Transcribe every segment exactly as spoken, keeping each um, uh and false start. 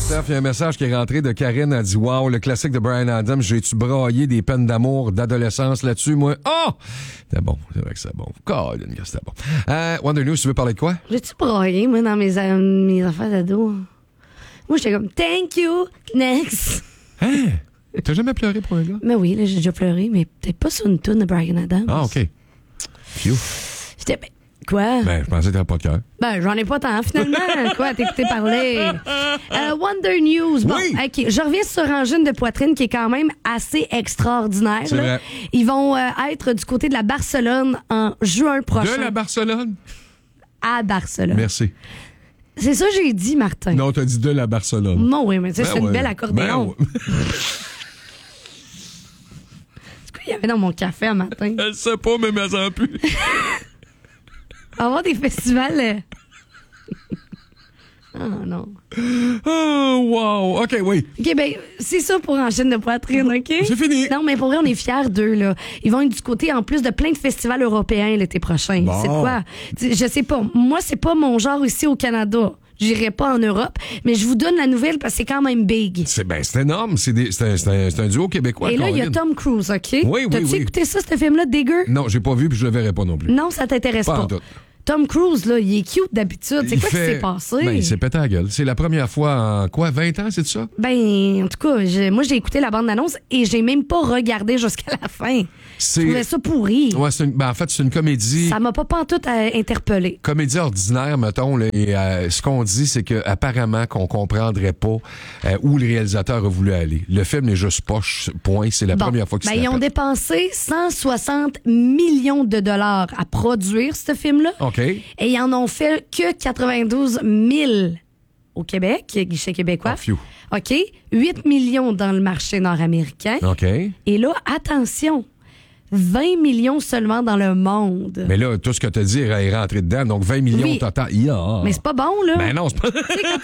Steph, il y a un message qui est rentré de Karine. Elle dit « Wow, le classique de Bryan Adams, j'ai-tu braillé des peines d'amour, d'adolescence là-dessus, moi? Oh! » C'était bon, c'est vrai que c'est bon. Colin, que c'était bon. Euh, Wonder News, tu veux parler de quoi? J'ai-tu braillé, moi, dans mes, euh, mes affaires d'ado? Moi, j'étais comme « Thank you, next! » Hein? T'as jamais pleuré pour un gars? Mais oui, là, j'ai déjà pleuré, mais peut-être pas sur une toune de Bryan Adams. Ah, OK. Phew. J'étais... Ben, quoi? Ben, je pensais que t'avais pas de cœur. Ben, j'en ai pas tant, finalement. Quoi, t'écouter parler? Euh, Wonder News. Bon, oui. OK. Je reviens sur Angine de poitrine qui est quand même assez extraordinaire. C'est là. vrai. Ils vont euh, être du côté de la Barcelone en juin prochain. De la Barcelone? À Barcelone. Merci. C'est ça que j'ai dit, Martin. Non, t'as dit de la Barcelone. Non, oui, mais tu sais, Ben c'est une ouais. belle accordéon. Ben ouais. C'est quoi qu'il y avait dans mon café un matin? Elle sait pas, mais elle en plus. On va avoir des festivals... Euh... Oh non. Oh, wow. OK, oui. OK, ben, c'est ça pour Angine de poitrine, OK? C'est fini. Non, mais pour vrai, on est fiers d'eux, là. Ils vont être du côté, en plus, de plein de festivals européens l'été prochain. Bon. C'est quoi? Je sais pas. Moi, c'est pas mon genre ici au Canada. J'irai pas en Europe, mais je vous donne la nouvelle parce que c'est quand même big. C'est, ben, c'est énorme. C'est, des, c'est, un, c'est, un, c'est un duo québécois. Et là, il y a Colin. Tom Cruise, OK? Oui, oui, T'as-tu oui. écouté ça, ce film-là, dégueu? Non, j'ai pas vu puis je le verrai pas non plus. Non, ça t'intéresse Pas pas. en tout. Tom Cruise, là, il est cute d'habitude. C'est Il quoi fait... qui s'est passé? Ben, il s'est pété la gueule. C'est la première fois en quoi, vingt ans, c'est ça? Ben, en tout cas, je- moi, j'ai écouté la bande-annonce et j'ai même pas regardé jusqu'à la fin. C'est... Je trouvais ça pourri. Ouais, c'est une... ben, en fait, c'est une comédie. Ça m'a pas pantoute euh, interpellé. Comédie ordinaire, mettons, là, et euh, ce qu'on dit, c'est que apparemment qu'on comprendrait pas euh, où le réalisateur a voulu aller. Le film n'est juste poche, point. C'est la Bon, première fois qu'il ben, se ils ont la pète. dépensé cent soixante millions de dollars à produire ce film-là. OK. Et ils en ont fait que quatre-vingt-douze mille au Québec, guichet québécois. Oh, phew. OK. huit millions dans le marché nord-américain. OK. Et là, attention, vingt millions seulement dans le monde. Mais là, tout ce que tu as dit est rentré dedans, donc vingt millions Oui. total. Yeah. Mais c'est pas bon, là. Ben non, c'est pas...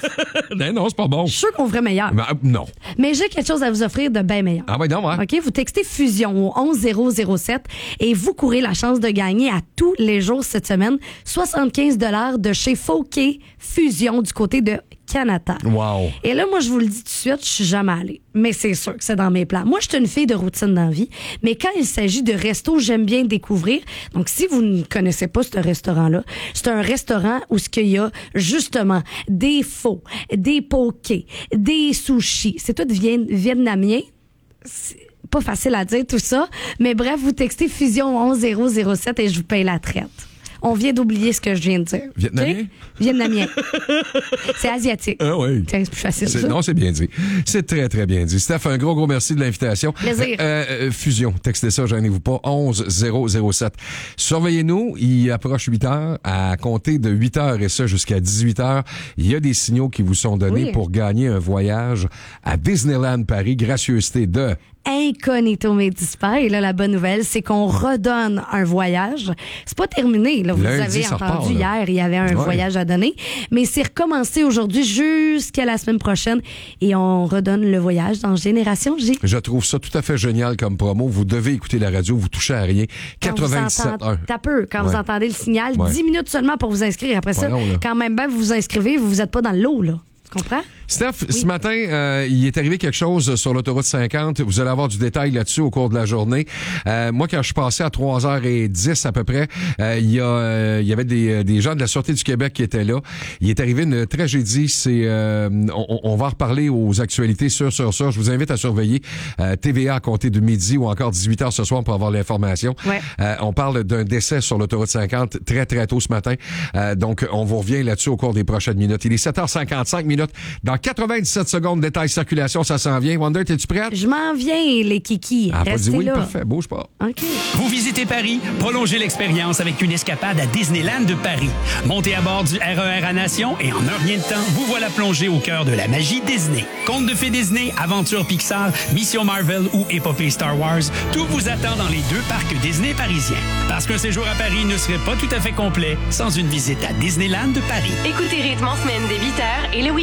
ben non, c'est pas bon. Je suis sûr qu'on ferait meilleur. Ben, euh, non. Mais j'ai quelque chose à vous offrir de bien meilleur. Ah ouais, non, ouais. OK, vous textez Fusion au onze zéro zéro sept et vous courez la chance de gagner à tous les jours cette semaine soixante-quinze dollars de chez Fauquet Fusion du côté de Canada. Wow. Et là, moi, je vous le dis tout de suite, je suis jamais allée. Mais c'est sûr que c'est dans mes plans. Moi, je suis une fille de routine dans la vie. Mais quand il s'agit de resto, j'aime bien découvrir. Donc, si vous ne connaissez pas ce restaurant-là, c'est un restaurant où ce qu'il y a, justement, des pho, des pokés, des sushis. C'est tout vien- vietnamien. C'est pas facile à dire tout ça. Mais bref, vous textez Fusion onze zéro zéro sept et je vous paye la traite. On vient d'oublier ce que je viens de dire. Vietnamien? OK? Vietnamien. C'est asiatique. Ah oui. Tiens, c'est plus facile. C'est- ça. non, c'est bien dit. C'est très, très bien dit. Steph, un gros, gros merci de l'invitation. Plaisir. Euh, euh, fusion, textez ça, gênez-vous pas, onze zéro zéro sept. Surveillez-nous, il approche huit heures. À compter de huit heures et ça jusqu'à dix-huit heures, il y a des signaux qui vous sont donnés Oui. pour gagner un voyage à Disneyland Paris, gracieuseté de... Incognito Médispa. Et là, la bonne nouvelle, c'est qu'on redonne un voyage. C'est pas terminé. Là. Vous Lundi, avez ça entendu repart, là. hier, il y avait un Ouais. voyage à donner. Mais c'est recommencé aujourd'hui jusqu'à la semaine prochaine. Et on redonne le voyage dans Génération G. Je trouve ça tout à fait génial comme promo. Vous devez écouter la radio, vous touchez à rien. Quand vous quatre-vingt-dix-sept entendez- un. T'as peu, quand vous Ouais. entendez le signal, Ouais. dix minutes seulement pour vous inscrire. Après ça, Voyons, là. quand même bien vous vous inscrivez, vous n'êtes pas dans l'eau, là. Tu comprends? Steph, ce matin, euh, il est arrivé quelque chose sur l'autoroute cinquante. Vous allez avoir du détail là-dessus au cours de la journée. Euh, moi, quand je suis passé à trois heures dix à peu près, euh, il y a, euh, il y avait des, des gens de la Sûreté du Québec qui étaient là. Il est arrivé une tragédie. C'est, euh, on, on va en reparler aux actualités sur sur ça. Je vous invite à surveiller euh, T V A à compter de midi ou encore dix-huit heures ce soir pour avoir l'information. Ouais. Euh, on parle d'un décès sur l'autoroute cinquante très, très tôt ce matin. Euh, donc, on vous revient là-dessus au cours des prochaines minutes. Il est sept heures cinquante-cinq minutes. Dans quatre-vingt-dix-sept secondes, détail circulation, ça s'en vient. Wonder, t'es-tu prête? Je m'en viens, les kikis. Ah, pas Restez dit oui, là. parfait. Bouge pas. OK. Vous visitez Paris? Prolongez l'expérience avec une escapade à Disneyland de Paris. Montez à bord du R E R à Nation et en un rien de temps, vous voilà plongé au cœur de la magie Disney. Contes de fées Disney, aventures Pixar, Mission Marvel ou épopée Star Wars, tout vous attend dans les deux parcs Disney parisiens. Parce qu'un séjour à Paris ne serait pas tout à fait complet sans une visite à Disneyland de Paris. Écoutez Rythme en semaine dès huit heures et le week-end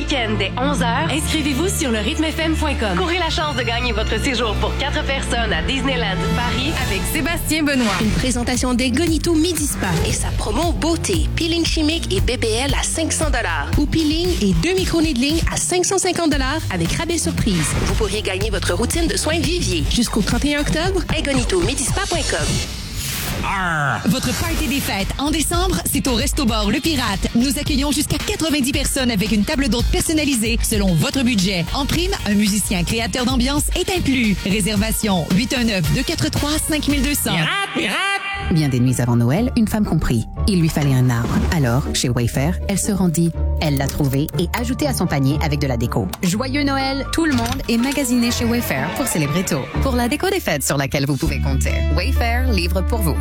week-end dès onze heures, inscrivez-vous sur le rythme f m point com. Courez la chance de gagner votre séjour pour quatre personnes à Disneyland Paris avec Sébastien Benoît. Une présentation des Gonito Midi Spa et sa promo beauté, peeling chimique et B B L à cinq cents dollars ou peeling et deux micro-needling à cinq cent cinquante dollars avec rabais surprise. Vous pourriez gagner votre routine de soins Vivier jusqu'au trente et un octobre à gonito midi spa point com. Arr! Votre party des fêtes en décembre, c'est au Resto-Bar Le Pirate. Nous accueillons jusqu'à quatre-vingt-dix personnes avec une table d'hôte personnalisée selon votre budget. En prime, un musicien créateur d'ambiance est inclus. Réservation huit un neuf, deux quatre trois, cinq deux zéro zéro. Pirate, pirate! Bien des nuits avant Noël, une femme comprit. Il lui fallait un arbre. Alors, chez Wayfair, elle se rendit. Elle l'a trouvé et ajouté à son panier avec de la déco. Joyeux Noël! Tout le monde est magasiné chez Wayfair pour célébrer tôt. Pour la déco des fêtes sur laquelle vous pouvez compter. Wayfair livre pour vous.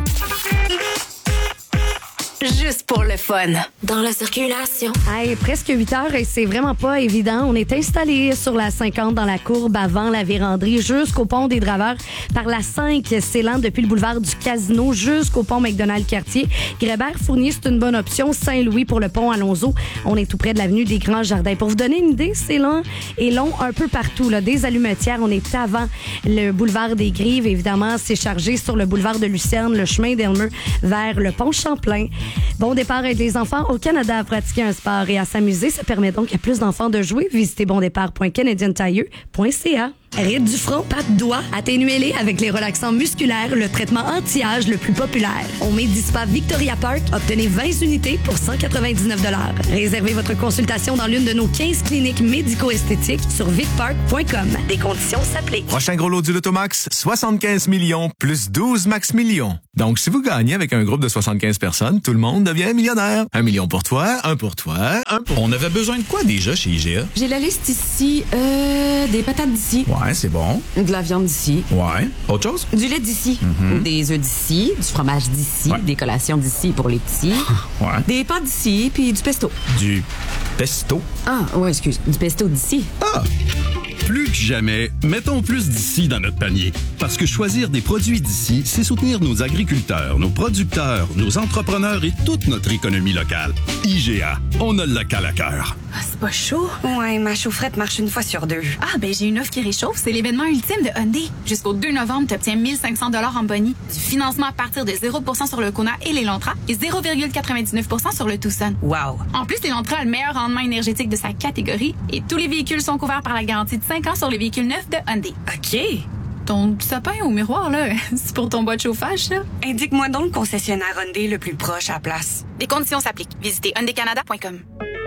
Juste pour le fun. Dans la circulation. Hey, presque huit heures et c'est vraiment pas évident. On est installé sur la cinquante dans la courbe avant la véranderie jusqu'au pont des Draveurs. Par la cinq, c'est lent depuis le boulevard du Casino jusqu'au pont McDonald-Cartier. Grébert-Fournier, c'est une bonne option. Saint-Louis pour le pont Alonzo. On est tout près de l'avenue des Grands Jardins. Pour vous donner une idée, c'est lent et long un peu partout. Là. Des allumetières, on est avant le boulevard des Grives. Évidemment, c'est chargé sur le boulevard de Lucerne, le chemin d'Elmeux vers le pont Champlain. Bon départ avec les enfants au Canada à pratiquer un sport et à s'amuser. Ça permet donc à plus d'enfants de jouer. Visitez bondépart point canadian tire point c a. Ride du front, pas de doigts, atténuez-les avec les relaxants musculaires, le traitement anti-âge le plus populaire. Au Medispa Victoria Park, obtenez vingt unités pour cent quatre-vingt-dix-neuf dollars. Réservez votre consultation dans l'une de nos quinze cliniques médico-esthétiques sur vicpark point com. Des conditions s'appliquent. Prochain gros lot du Lotomax, soixante-quinze millions plus douze max millions. Donc, si vous gagnez avec un groupe de soixante-quinze personnes, tout le monde devient millionnaire. Un million pour toi, un pour toi, un pour... On avait besoin de quoi déjà chez I G A? J'ai la liste ici. Euh, des patates d'ici. Ouais, c'est bon. De la viande d'ici. Ouais. Autre chose? Du lait d'ici. Mm-hmm. Des œufs d'ici. Du fromage d'ici. Ouais. Des collations d'ici pour les petits. Ouais. Des pâtes d'ici, puis du pesto. Du pesto? Ah, ouais, excuse. Du pesto d'ici. Ah! Plus que jamais, mettons plus d'ici dans notre panier. Parce que choisir des produits d'ici, c'est soutenir nos agriculteurs, nos producteurs, nos entrepreneurs et toute notre économie locale. I G A, on a le local à cœur. Ah, c'est pas chaud? Ouais, ma chaufferette marche une fois sur deux. Ah, ben j'ai une offre qui réchauffe. C'est l'événement ultime de Hyundai. Jusqu'au deux novembre, tu obtiens mille cinq cents dollars en boni, du financement à partir de zéro pour cent sur le Kona et l'Elantra et zéro virgule quatre-vingt-dix-neuf pour cent sur le Tucson. Wow! En plus, l'Elantra a le meilleur rendement énergétique de sa catégorie et tous les véhicules sont couverts par la garantie de cinq ans sur les véhicules neufs de Hyundai. OK. Ton sapin au miroir, là, c'est pour ton bas de chauffage, ça? Indique-moi donc le concessionnaire Hyundai le plus proche à la place. Des conditions s'appliquent. Visitez hyundai canada point com.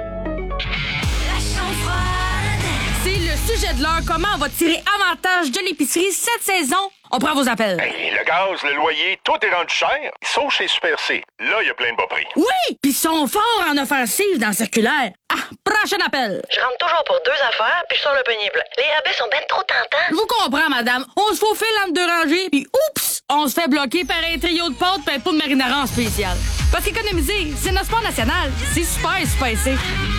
C'est le sujet de l'heure. Comment on va tirer avantage de l'épicerie cette saison? On prend vos appels. Hey, le gaz, le loyer, tout est rendu cher. Sauf chez Super C. Là, il y a plein de bas prix. Oui! Puis ils sont forts en offensive dans le circulaire. Ah, prochain appel. Je rentre toujours pour deux affaires, puis je sors le panier plein. Les rabais sont ben trop tentants. Je vous comprends, madame. On se faufile entre deux rangées, puis oups! On se fait bloquer par un trio de pâtes pis un pot de marinara en spécial. Parce qu'économiser, c'est notre sport national. C'est super spicé.